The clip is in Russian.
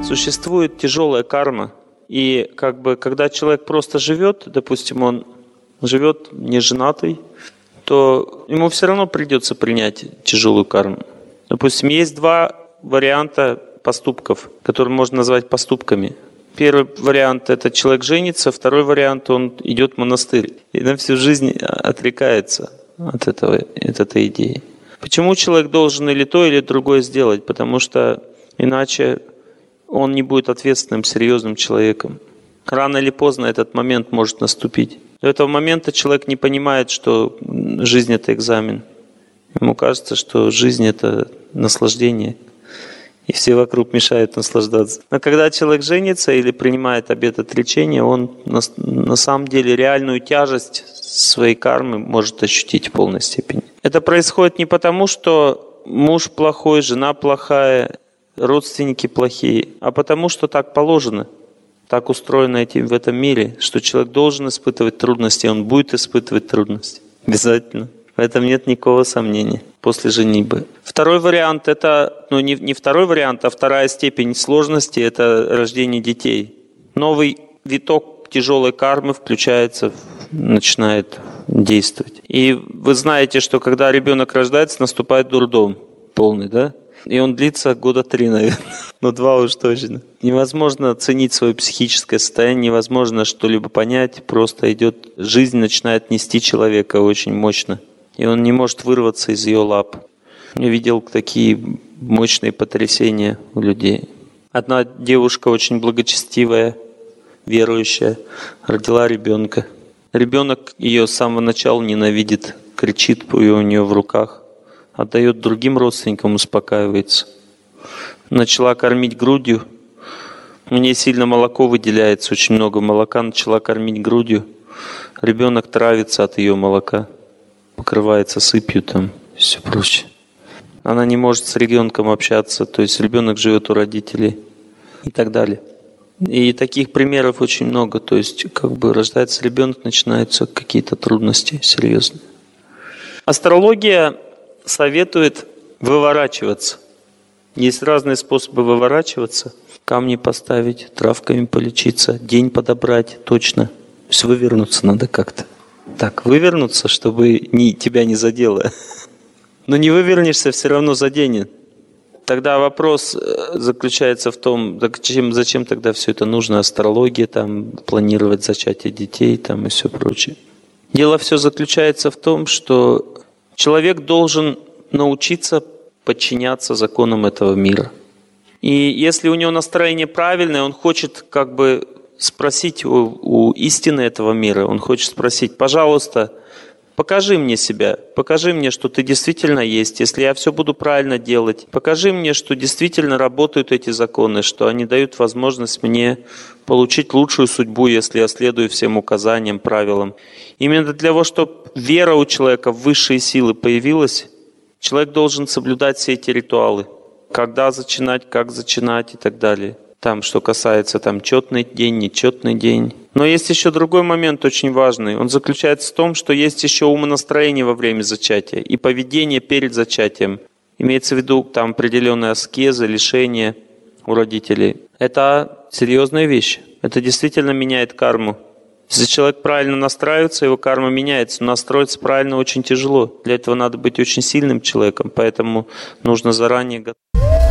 Существует тяжелая карма. И когда человек просто живет, допустим, он живет неженатый, то ему все равно придется принять тяжелую карму. Допустим, есть два варианта поступков, которые можно назвать поступками. Первый вариант – это человек женится, второй вариант – он идет в монастырь и на всю жизнь отрекается от этой идеи. Почему человек должен или то, или другое сделать? Потому что иначе он не будет ответственным, серьезным человеком. Рано или поздно этот момент может наступить. До этого момента человек не понимает, что жизнь – это экзамен. Ему кажется, что жизнь – это наслаждение, и все вокруг мешают наслаждаться. Но когда человек женится или принимает обет отречения, он на самом деле реальную тяжесть своей кармы может ощутить в полной степени. Это происходит не потому, что муж плохой, жена плохая, родственники плохие, а потому, что так положено. Так устроено в этом мире, что человек должен испытывать трудности, он будет испытывать трудности. Обязательно. В этом нет никакого сомнения после женитьбы. Второй вариант – это, не второй вариант, а вторая степень сложности – это рождение детей. Новый виток тяжелой кармы включается, начинает действовать. И вы знаете, что когда ребенок рождается, наступает дурдом полный, да? И он длится 3 года, наверное. 2 уж точно. Невозможно оценить свое психическое состояние, невозможно что-либо понять. Просто идет жизнь, начинает нести человека очень мощно. И он не может вырваться из ее лап. Я видел такие мощные потрясения у людей. Одна девушка очень благочестивая, верующая, родила ребенка. Ребенок ее с самого начала ненавидит, кричит у нее в руках. Отдает другим родственникам, успокаивается. Начала кормить грудью. У нее сильно молоко выделяется, очень много молока. Начала кормить грудью. Ребенок травится от ее молока. Покрывается сыпью там и все прочее. Она не может с ребенком общаться. То есть ребенок живет у родителей и так далее. И таких примеров очень много. То есть рождается ребенок, начинаются какие-то трудности серьезные. Астрология советует выворачиваться. Есть разные способы выворачиваться. Камни поставить, травками полечиться, день подобрать точно. То есть вывернуться надо как-то. Так, вывернуться, чтобы тебя не задело. Но не вывернешься, все равно заденет. Тогда вопрос заключается в том, зачем тогда все это нужно, астрология, планировать зачатие детей и все прочее. Дело все заключается в том, что человек должен научиться подчиняться законам этого мира. И если у него настроение правильное, он хочет спросить у истины этого мира, он хочет спросить: пожалуйста, покажи мне себя, покажи мне, что ты действительно есть, если я все буду правильно делать, покажи мне, что действительно работают эти законы, что они дают возможность мне получить лучшую судьбу, если я следую всем указаниям, правилам. Именно для того, чтобы вера у человека в высшие силы появилась, человек должен соблюдать все эти ритуалы. Когда зачинать, как зачинать и так далее. Что касается четный день, нечетный день. Но есть еще другой момент очень важный. Он заключается в том, что есть еще умонастроение во время зачатия и поведение перед зачатием. Имеется в виду определенная аскеза, лишение у родителей. Это серьезная вещь. Это действительно меняет карму. Если человек правильно настраивается, его карма меняется. Но настроиться правильно очень тяжело. Для этого надо быть очень сильным человеком, поэтому нужно заранее готовиться.